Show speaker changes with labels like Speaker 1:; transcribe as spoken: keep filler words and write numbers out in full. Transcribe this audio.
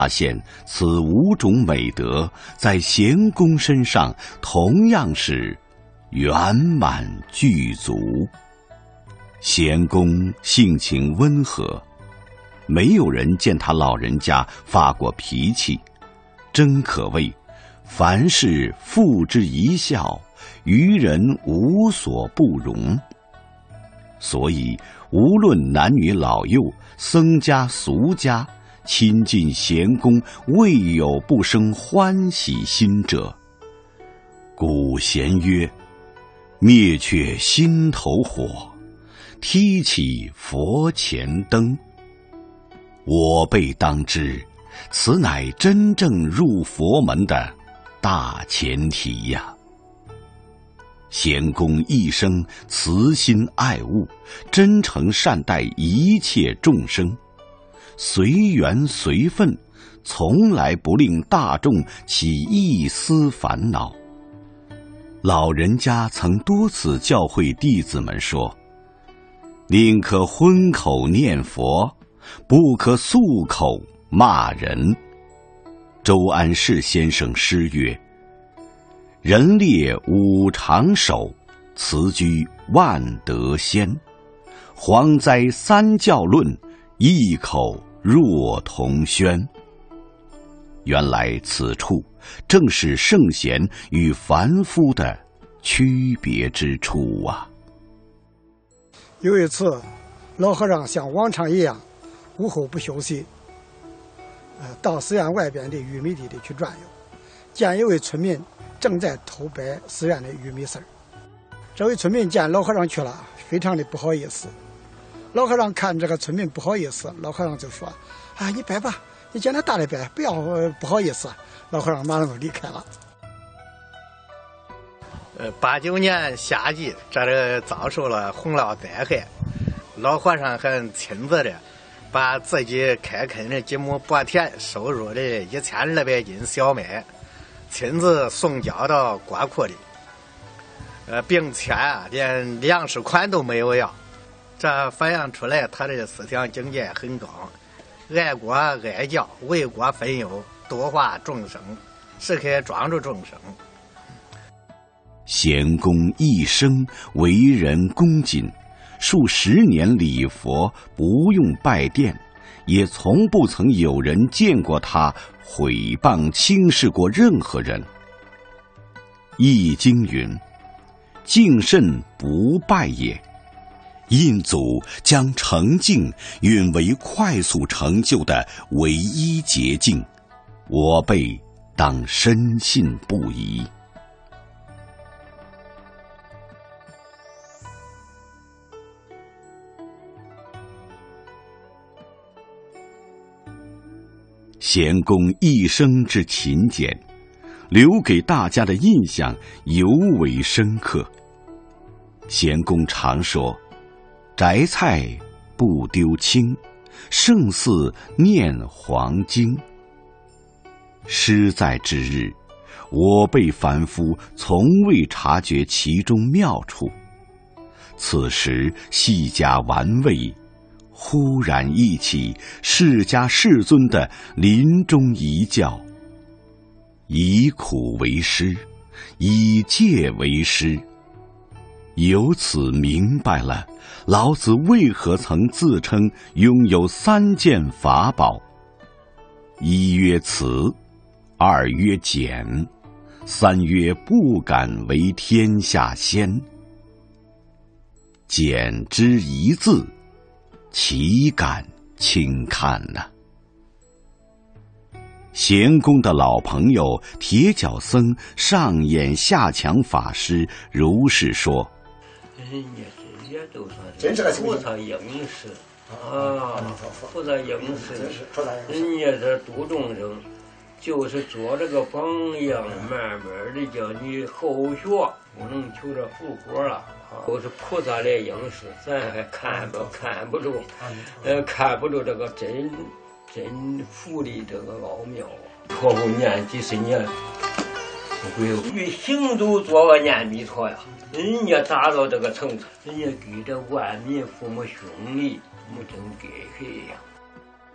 Speaker 1: 发现此五种美德在贤公身上同样是圆满具足。贤公性情温和，没有人见他老人家发过脾气，真可谓凡事付之一笑，于人无所不容。所以无论男女老幼，僧家俗家，亲近贤公，未有不生欢喜心者。古贤曰：灭却心头火，提起佛前灯。我辈当知，此乃真正入佛门的大前提呀。贤公一生慈心爱物，真诚善待一切众生，随缘随分，从来不令大众起一丝烦恼。老人家曾多次教诲弟子们说：宁可荤口念佛，不可素口骂人。周安世先生诗曰：人列五常守，辞居万德先。蝗灾三教论，异口若同宣。原来此处正是圣贤与凡夫的区别之处啊。
Speaker 2: 有一次，老和尚像往常一样，午后不休息，呃，到寺院外边的玉米地里去转悠，见一位村民正在偷掰寺院的玉米丝儿。这位村民见老和尚去了，非常的不好意思。老和尚看这个村民不好意思，老和尚就说：啊，你掰吧，你见他大的掰，不要、呃、不好意思。老和尚马上就离开了。
Speaker 3: 呃，八九年夏季，这里遭受了洪涝灾害，老和尚还亲自的把自己开垦的几亩薄田收入的一千二百斤小麦，亲自送交到国库里，呃，并且啊，连粮食款都没有要。这反映出来他的思想境界很高，爱国爱教，为国分忧，度化众生，时刻庄助众生。
Speaker 1: 贤公一生为人恭谨，数十年礼佛，不用拜殿，也从不曾有人见过他毁谤轻视过任何人。易经云：敬慎不败也。印祖将诚敬允为快速成就的唯一捷径，我辈当深信不疑。贤公一生之勤俭，留给大家的印象尤为深刻。贤公常说：摘菜不丢青，胜似念黄经。诗在之日，我辈凡夫从未察觉其中妙处，此时细加玩味，忽然忆起释迦世尊的临终遗教：以苦为师，以戒为师。由此明白了老子为何曾自称拥有三件法宝：一曰慈，二曰俭，三曰不敢为天下先。俭之一字，岂敢轻看呢、啊？贤公的老朋友铁脚僧上演下强法师如是说：
Speaker 4: 人家这些都算是菩萨应时啊，菩萨应时，人家这度众生，就是做这个榜样，慢慢的叫你后学，不能求着复活了。都是菩萨来应时，咱还看不看不住，呃，看不住这个真真佛的这个奥妙啊！错不念几十年，不会与行走做个念弥陀呀。人家达到这个程度，人家给这万民父母兄弟，不真给谁呀？